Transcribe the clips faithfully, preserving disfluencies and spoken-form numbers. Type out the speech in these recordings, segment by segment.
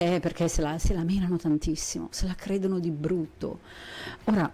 Eh, perché se la, se la menano tantissimo, se la credono di brutto. Ora,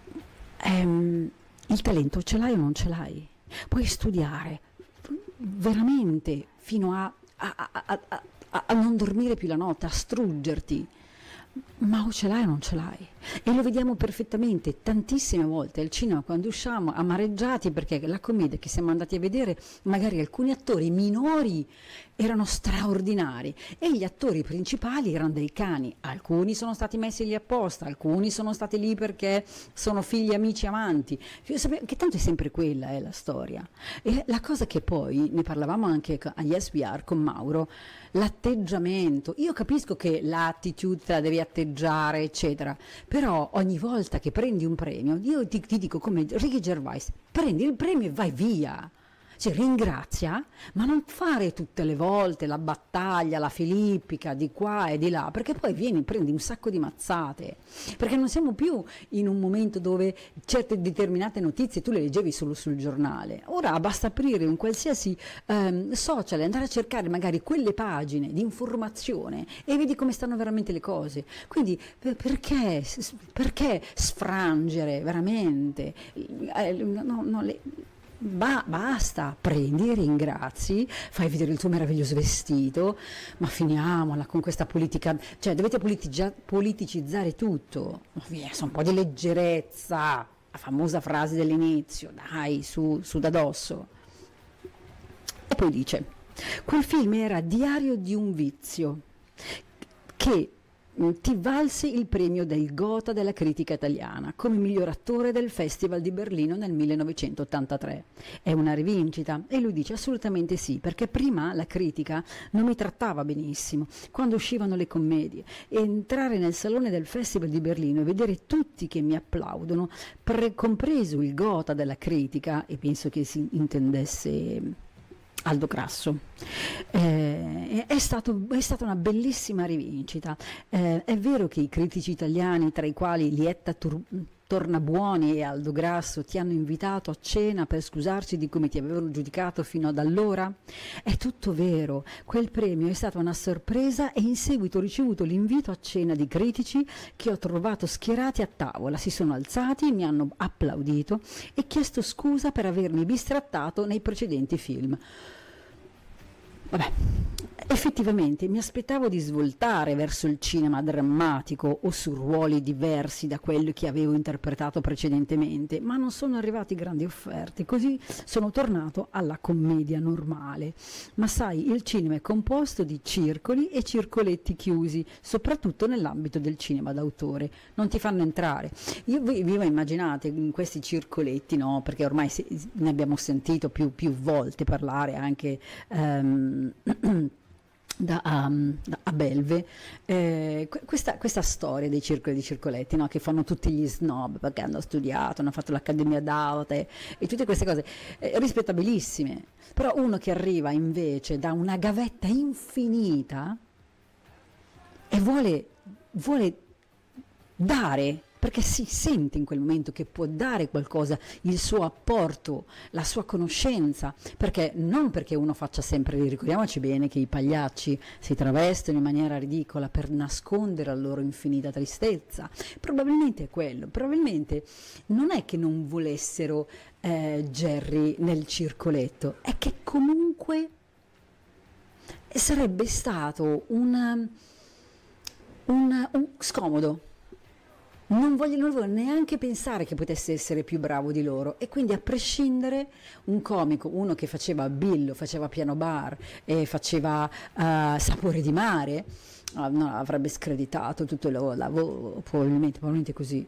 ehm, il talento ce l'hai o non ce l'hai? Puoi studiare veramente fino a, a- a- a- a- a- a non dormire più la notte, a struggerti, ma o ce l'hai o non ce l'hai? E lo vediamo perfettamente tantissime volte al cinema quando usciamo amareggiati perché la commedia che siamo andati a vedere, magari alcuni attori minori erano straordinari e gli attori principali erano dei cani. Alcuni sono stati messi lì apposta, alcuni sono stati lì perché sono figli, amici, amanti, che tanto è sempre quella è la storia. E la cosa che poi, ne parlavamo anche a Yes We Are con Mauro, l'atteggiamento. Io capisco che l'attitude te la devi atteggiare, eccetera, però ogni volta che prendi un premio, io ti, ti dico come Ricky Gervais, prendi il premio e vai via. Cioè, ringrazia, ma non fare tutte le volte la battaglia, la filippica di qua e di là, perché poi vieni, prendi un sacco di mazzate, perché non siamo più in un momento dove certe determinate notizie tu le leggevi solo sul giornale. Ora basta aprire un qualsiasi ehm, social e andare a cercare magari quelle pagine di informazione e vedi come stanno veramente le cose. Quindi per- perché, perché sfrangere veramente? Eh, no, no, le, Ba- basta, prendi, ringrazi, fai vedere il tuo meraviglioso vestito, ma finiamola con questa politica, cioè dovete politigia- politicizzare tutto, ma via, su un po' di leggerezza, la famosa frase dell'inizio, dai, su, su da dosso. E poi dice, quel film era Diario di un vizio, che mh, ti valse il premio del Gotha della critica italiana come miglior attore del Festival di Berlino nel millenovecentottantatré. È una rivincita? E lui dice assolutamente sì, perché prima la critica non mi trattava benissimo quando uscivano le commedie e entrare nel salone del Festival di Berlino e vedere tutti che mi applaudono, pre- compreso il Gotha della critica, e penso che si intendesse Aldo Grasso. Eh, è, stato, è stata una bellissima rivincita. Eh, è vero che i critici italiani, tra i quali Lietta Tur- Tornabuoni e Aldo Grasso, ti hanno invitato a cena per scusarsi di come ti avevano giudicato fino ad allora? È tutto vero. Quel premio è stata una sorpresa e in seguito ho ricevuto l'invito a cena di critici che ho trovato schierati a tavola. Si sono alzati, mi hanno applaudito e chiesto scusa per avermi bistrattato nei precedenti film. Vabbè, effettivamente mi aspettavo di svoltare verso il cinema drammatico o su ruoli diversi da quelli che avevo interpretato precedentemente, ma non sono arrivati grandi offerte, così sono tornato alla commedia normale. Ma sai, il cinema è composto di circoli e circoletti chiusi, soprattutto nell'ambito del cinema d'autore, non ti fanno entrare. Io vi, vi immaginate in questi circoletti, no? Perché ormai si, ne abbiamo sentito più, più volte parlare anche ehm, Da, um, da, a Belve, eh, questa, questa storia dei circoli e dei circoletti, no? Che fanno tutti gli snob perché hanno studiato, hanno fatto l'accademia d'arte e tutte queste cose eh, rispettabilissime, però uno che arriva invece da una gavetta infinita e vuole, vuole dare, perché si sente in quel momento che può dare qualcosa, il suo apporto, la sua conoscenza, perché non perché uno faccia sempre, ricordiamoci bene che i pagliacci si travestono in maniera ridicola per nascondere la loro infinita tristezza, probabilmente è quello, probabilmente non è che non volessero eh, Jerry nel circoletto, è che comunque sarebbe stato un, un, un scomodo. Non voglio, non voglio neanche pensare che potesse essere più bravo di loro, e quindi a prescindere un comico, uno che faceva Billo, faceva Piano Bar e faceva uh, Sapore di Mare, uh, no, avrebbe screditato tutto il lavoro, probabilmente, probabilmente così.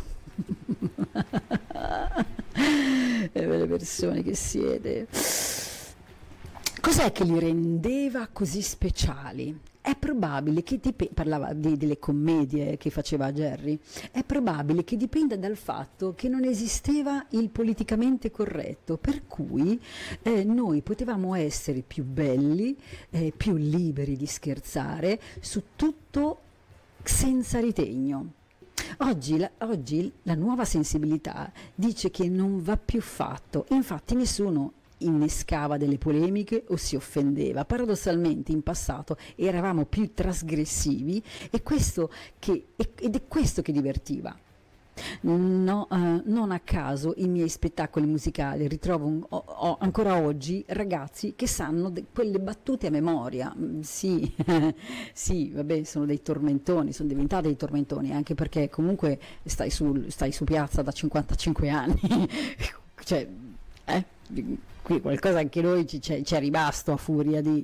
E le persone che siete. Cos'è che li rendeva così speciali? È probabile che dip- parlava di, delle commedie che faceva Jerry, è probabile che dipenda dal fatto che non esisteva il politicamente corretto, per cui eh, noi potevamo essere più belli, eh, più liberi di scherzare su tutto senza ritegno. Oggi la, oggi la nuova sensibilità dice che non va più fatto, infatti nessuno innescava delle polemiche o si offendeva. Paradossalmente in passato eravamo più trasgressivi e questo che, ed è questo che divertiva. No, uh, non a caso i miei spettacoli musicali ritrovo un, ho, ho ancora oggi ragazzi che sanno de, quelle battute a memoria. Mm, sì, sì, vabbè, sono dei tormentoni, sono diventati dei tormentoni, anche perché comunque stai su, stai su piazza da cinquantacinque anni, cioè, eh, qui qualcosa anche noi ci, ci è rimasto a furia di...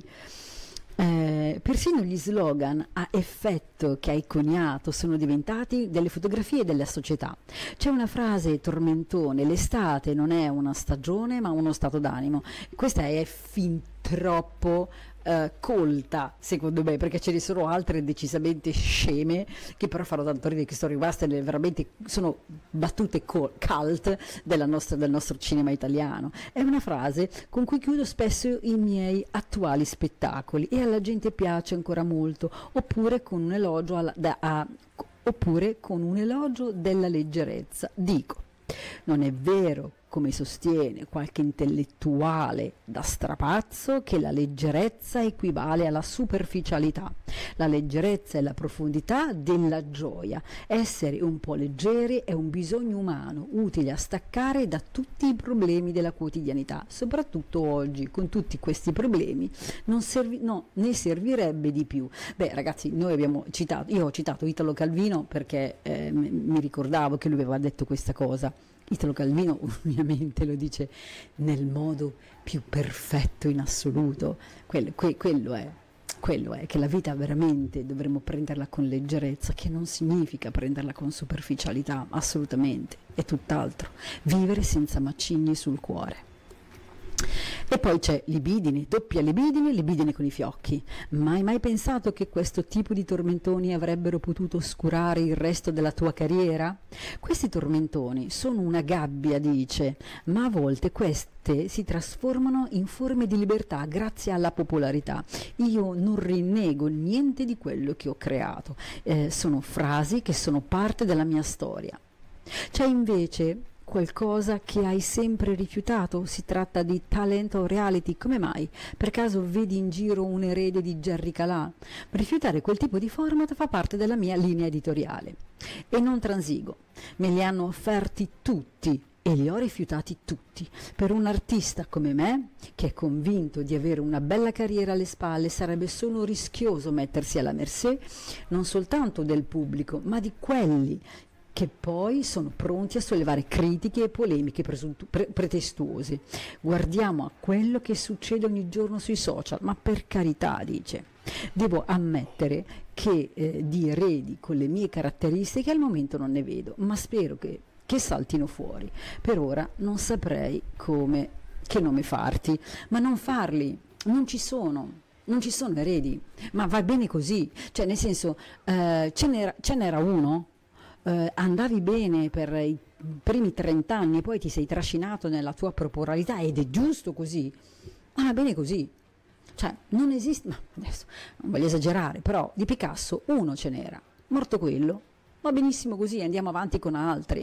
Eh, persino gli slogan a effetto che hai coniato sono diventati delle fotografie della società. C'è una frase tormentone: l'estate non è una stagione ma uno stato d'animo. Questa è fin troppo eh, colta secondo me, perché ce ne sono altre decisamente sceme che però fanno tanto ridere, che sono rimaste veramente, sono battute cult della nostra, del nostro cinema italiano. È una frase con cui chiudo spesso i miei attuali spettacoli e alla gente piace ancora molto, oppure con un elogio alla, da, a, oppure con un elogio della leggerezza. Dico, non è vero, come sostiene qualche intellettuale da strapazzo, che la leggerezza equivale alla superficialità. La leggerezza è la profondità della gioia. Essere un po' leggeri è un bisogno umano, utile a staccare da tutti i problemi della quotidianità. Soprattutto oggi, con tutti questi problemi, non servi, no, ne servirebbe di più. Beh, ragazzi, noi abbiamo citato, io ho citato Italo Calvino perché eh, mi ricordavo che lui aveva detto questa cosa. Italo Calvino ovviamente lo dice nel modo più perfetto in assoluto. Quello, que, quello è, quello è che la vita veramente dovremmo prenderla con leggerezza, che non significa prenderla con superficialità, assolutamente, è tutt'altro. Vivere senza macigni sul cuore. E poi c'è libidine, doppia libidine, libidine con i fiocchi. Mai mai pensato che questo tipo di tormentoni avrebbero potuto oscurare il resto della tua carriera? Questi tormentoni sono una gabbia, dice, ma a volte queste si trasformano in forme di libertà grazie alla popolarità. Io non rinnego niente di quello che ho creato, eh, sono frasi che sono parte della mia storia. C'è invece qualcosa che hai sempre rifiutato? Si tratta di talent o reality? Come mai? Per caso vedi in giro un erede di Jerry Calà? Rifiutare quel tipo di format fa parte della mia linea editoriale e non transigo. Me li hanno offerti tutti e li ho rifiutati tutti. Per un artista come me, che è convinto di avere una bella carriera alle spalle, sarebbe solo rischioso mettersi alla mercé non soltanto del pubblico, ma di quelli che poi sono pronti a sollevare critiche e polemiche presuntu- pre- pretestuose. Guardiamo a quello che succede ogni giorno sui social, ma per carità, dice, devo ammettere che eh, di eredi con le mie caratteristiche al momento non ne vedo, ma spero che, che saltino fuori. Per ora non saprei come, che nome farti, ma non farli, non ci sono. Non ci sono eredi, ma va bene così, cioè nel senso eh, ce, n'era, ce n'era uno. Uh, andavi bene per i primi trent'anni e poi ti sei trascinato nella tua proporalità ed è giusto così, ma va bene così, cioè non esiste, ma adesso non voglio esagerare, però di Picasso uno ce n'era, morto quello, va benissimo così, andiamo avanti con altri.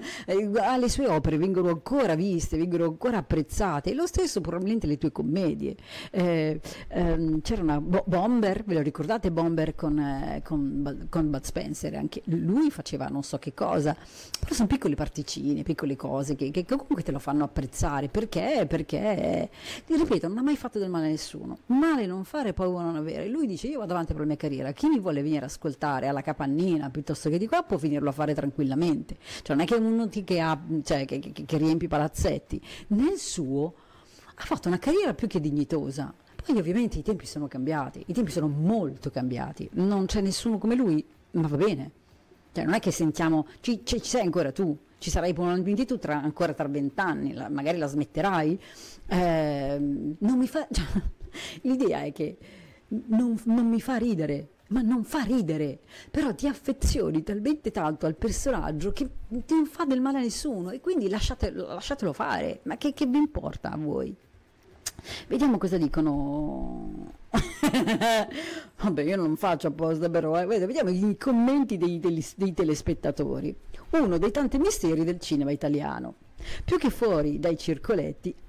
Le sue opere vengono ancora viste, vengono ancora apprezzate, e lo stesso probabilmente le tue commedie. Eh, ehm, c'era una Bo- Bomber, ve lo ricordate Bomber con, eh, con, con Bud Spencer? Anche lui faceva non so che cosa, però sono piccole particine, piccole cose che, che comunque te lo fanno apprezzare. Perché? Perché, ti ripeto, non ha mai fatto del male a nessuno. Male non fare, paura non avere. Lui dice: io vado avanti per la mia carriera, chi mi vuole venire a ascoltare alla capannina piuttosto che di qua può finirlo a fare tranquillamente, cioè non è che uno che, ha, cioè, che, che, che riempie palazzetti. Nel suo ha fatto una carriera più che dignitosa. Poi ovviamente i tempi sono cambiati, i tempi sono molto cambiati, non c'è nessuno come lui, ma va bene, cioè non è che sentiamo, ci, ci, ci sei ancora tu, ci sarai probabilmente tu tra, ancora tra vent'anni, la, magari la smetterai, eh, non mi fa, cioè, l'idea è che non, non mi fa ridere, ma non fa ridere, però ti affezioni talmente tanto al personaggio che non fa del male a nessuno e quindi lasciate, lasciatelo fare, ma che, che vi importa a voi? Vediamo cosa dicono. Vabbè, io non faccio apposta, però eh. Vediamo i commenti dei, dei, dei telespettatori. Uno dei tanti misteri del cinema italiano, più che fuori dai circoletti,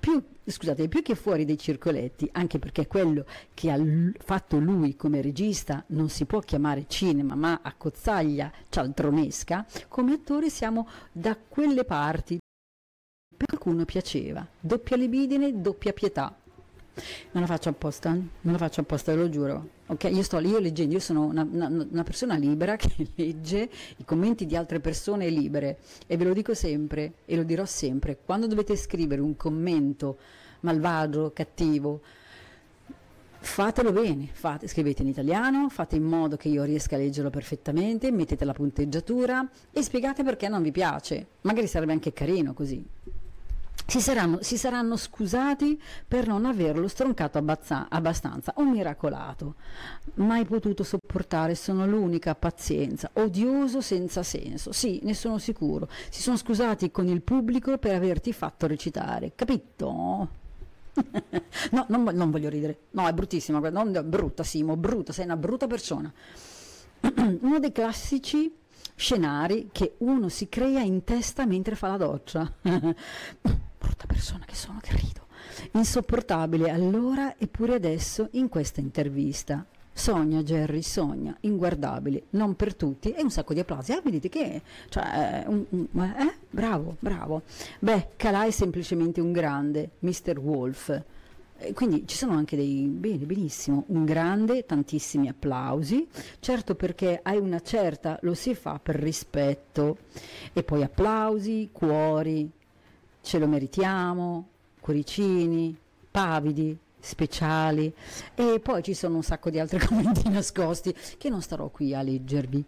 più, scusate, più che fuori dai circoletti, anche perché quello che ha l- fatto lui come regista non si può chiamare cinema, ma accozzaglia cialtronesca, come attori siamo da quelle parti. Per qualcuno piaceva, doppia libidine, doppia pietà. Non la faccio apposta, non la faccio apposta, ve lo giuro. Ok, io sto io leggendo, io sono una, una, una persona libera che legge i commenti di altre persone libere, e ve lo dico sempre e lo dirò sempre: quando dovete scrivere un commento malvagio, cattivo, fatelo bene, fate, scrivete in italiano, fate in modo che io riesca a leggerlo perfettamente, mettete la punteggiatura e spiegate perché non vi piace. Magari sarebbe anche carino così. Si saranno, si saranno scusati per non averlo stroncato abbazza, abbastanza, un miracolato, mai potuto sopportare, sono l'unica, pazienza, odioso senza senso, sì, ne sono sicuro, si sono scusati con il pubblico per averti fatto recitare, capito? No, non, non voglio ridere, no, è bruttissima, non, è brutta Simo, brutta, sei una brutta persona. Uno dei classici scenari che uno si crea in testa mentre fa la doccia. Brutta persona che sono, che rido. Insopportabile allora eppure adesso in questa intervista. Sogna Jerry, sogna, inguardabile, non per tutti, e un sacco di applausi. Ah, vedete che? Cioè, un, un, eh? Bravo, bravo. Beh, Calà è semplicemente un grande, mister Wolf. Quindi ci sono anche dei bene, benissimo, un grande, tantissimi applausi, certo, perché hai una certa, lo si fa per rispetto, e poi applausi, cuori, ce lo meritiamo, cuoricini, pavidi, speciali, e poi ci sono un sacco di altri commenti nascosti che non starò qui a leggervi.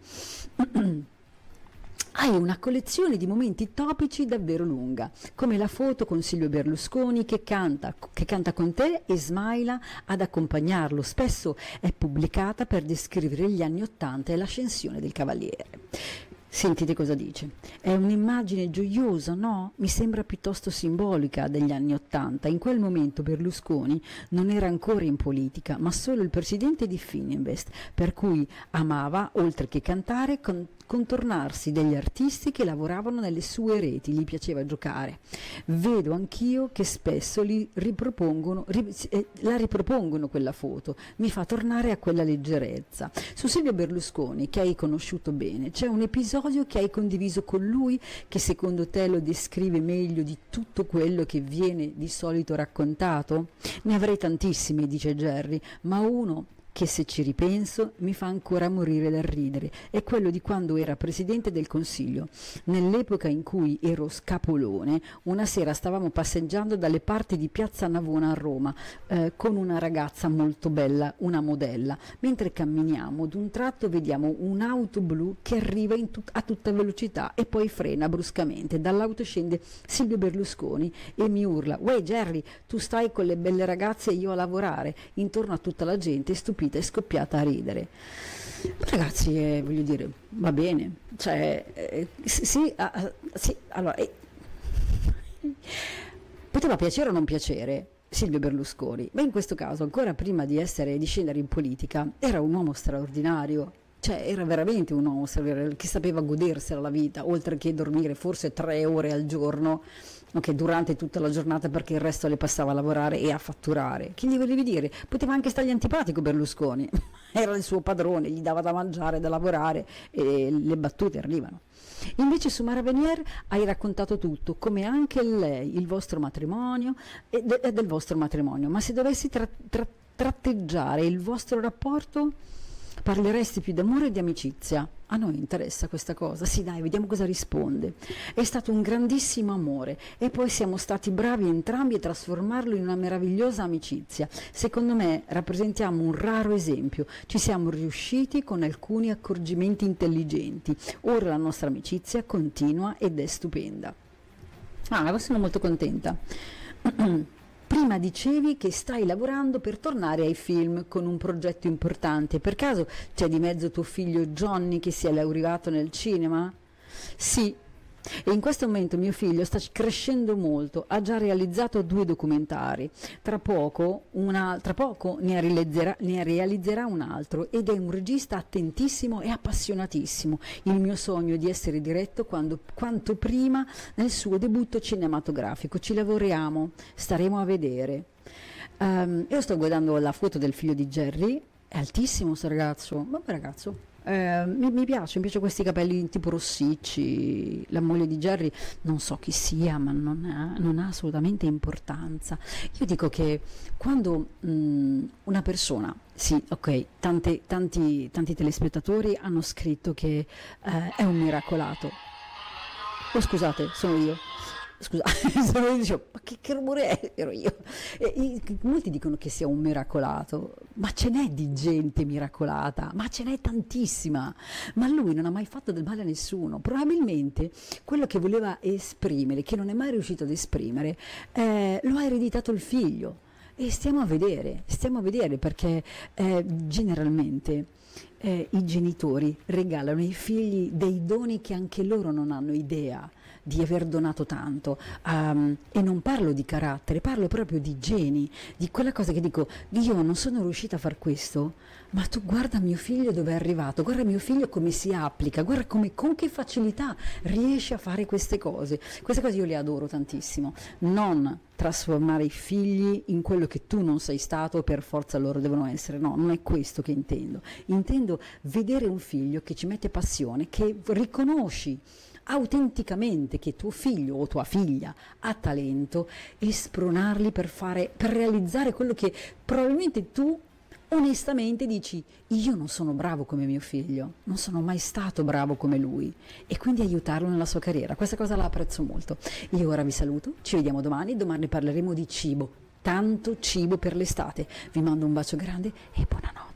Hai una collezione di momenti topici davvero lunga, come la foto con Silvio Berlusconi che canta, che canta con te e Smaila ad accompagnarlo. Spesso è pubblicata per descrivere gli anni Ottanta e l'ascensione del Cavaliere. Sentite cosa dice. È un'immagine gioiosa, no? Mi sembra piuttosto simbolica degli anni Ottanta. In quel momento Berlusconi non era ancora in politica, ma solo il presidente di Fininvest, per cui amava, oltre che cantare, con contornarsi degli artisti che lavoravano nelle sue reti, gli piaceva giocare. Vedo anch'io che spesso li ripropongono, ri, eh, la ripropongono quella foto, mi fa tornare a quella leggerezza. Su Silvio Berlusconi, che hai conosciuto bene, c'è un episodio che hai condiviso con lui che secondo te lo descrive meglio di tutto quello che viene di solito raccontato? Ne avrei tantissimi, dice Jerry, ma uno che, se ci ripenso, mi fa ancora morire dal ridere, è quello di quando era Presidente del Consiglio. Nell'epoca in cui ero scapolone, una sera stavamo passeggiando dalle parti di Piazza Navona a Roma eh, con una ragazza molto bella, una modella. Mentre camminiamo, d'un tratto vediamo un'auto blu che arriva in tut- a tutta velocità e poi frena bruscamente. Dall'auto scende Silvio Berlusconi e mi urla: «Uè Jerry, tu stai con le belle ragazze e io a lavorare». Intorno a tutta la gente stupita è scoppiata a ridere. Ragazzi, eh, voglio dire, va bene, cioè, eh, sì, ah, sì, allora, eh, poteva piacere o non piacere Silvio Berlusconi, ma in questo caso, ancora prima di essere di scendere in politica, era un uomo straordinario. Cioè, era veramente un uomo che sapeva godersela la vita, oltre che dormire forse tre ore al giorno, ok, durante tutta la giornata, perché il resto le passava a lavorare e a fatturare. Che gli volevi dire? Poteva anche stargli antipatico Berlusconi, era il suo padrone, gli dava da mangiare, da lavorare, e le battute arrivano. Invece su Mara Venier hai raccontato tutto, come anche lei, il vostro matrimonio e, de- e del vostro matrimonio, ma se dovessi tra- tra- tratteggiare il vostro rapporto, parleresti più d'amore o di amicizia? A noi interessa questa cosa, sì dai, vediamo cosa risponde. È stato un grandissimo amore e poi siamo stati bravi entrambi a trasformarlo in una meravigliosa amicizia. Secondo me rappresentiamo un raro esempio, ci siamo riusciti con alcuni accorgimenti intelligenti. Ora la nostra amicizia continua ed è stupenda. Ah, sono molto contenta. Prima dicevi che stai lavorando per tornare ai film con un progetto importante. Per caso c'è di mezzo tuo figlio Johnny che si è laureato nel cinema? Sì, E in questo momento mio figlio sta crescendo molto, ha già realizzato due documentari, tra poco, una, tra poco ne, realizzerà, ne realizzerà un altro ed è un regista attentissimo e appassionatissimo. Il mio sogno è di essere diretto quando, quanto prima nel suo debutto cinematografico. Ci lavoriamo, staremo a vedere. Um, io sto guardando la foto del figlio di Jerry, è altissimo questo ragazzo, vabbè ragazzo. Eh, mi, mi piace, mi piace questi capelli tipo rossicci. La moglie di Jerry non so chi sia, ma non ha, non ha assolutamente importanza. Io dico che quando mh, una persona, sì, ok, tante, tanti, tanti telespettatori hanno scritto che eh, è un miracolato. Oh scusate, sono io. Scusa, sono io, dicevo, ma che, che rumore è? Ero io. E, i, molti dicono che sia un miracolato, ma ce n'è di gente miracolata, ma ce n'è tantissima. Ma lui non ha mai fatto del male a nessuno. Probabilmente quello che voleva esprimere, che non è mai riuscito ad esprimere, eh, lo ha ereditato il figlio. E stiamo a vedere, stiamo a vedere perché eh, generalmente eh, i genitori regalano ai figli dei doni che anche loro non hanno idea di aver donato tanto, um, e non parlo di carattere, parlo proprio di geni, di quella cosa che dico, io non sono riuscita a far questo, ma tu guarda mio figlio dove è arrivato, guarda mio figlio come si applica, guarda come, con che facilità riesce a fare queste cose. Queste cose io le adoro tantissimo, non trasformare i figli in quello che tu non sei stato, per forza loro devono essere, no, non è questo che intendo, intendo vedere un figlio che ci mette passione, che riconosci autenticamente che tuo figlio o tua figlia ha talento e spronarli per fare, per realizzare quello che probabilmente tu onestamente dici, io non sono bravo come mio figlio, non sono mai stato bravo come lui, e quindi aiutarlo nella sua carriera. Questa cosa la apprezzo molto. Io ora vi saluto, ci vediamo domani, domani parleremo di cibo, tanto cibo per l'estate. Vi mando un bacio grande e buonanotte.